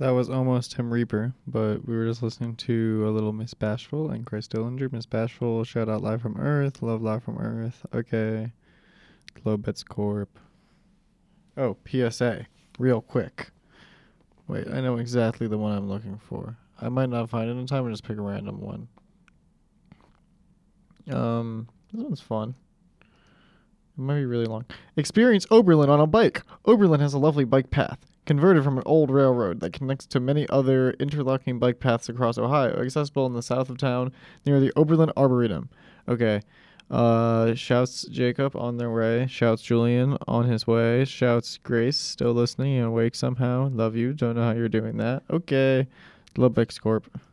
That was almost Tim Reaper, but we were just listening to a little Miss Bashful and Chris Dillinger. Miss Bashful, shout out Live from Earth. Love Live from Earth. Okay. Lobets Corp. Oh, PSA. Real quick. Wait, I know exactly the one I'm looking for. I might not find it in time and just pick a random one. This one's fun. It might be really long. Experience Oberlin on a bike. Oberlin has a lovely bike path, converted from an old railroad that connects to many other interlocking bike paths across Ohio, accessible in the south of town near the Oberlin Arboretum. Okay. Shouts Jacob on their way. Shouts Julian on his way. Shouts Grace still listening and awake somehow. Love you. Don't know how you're doing that. Okay. Lobex Corp.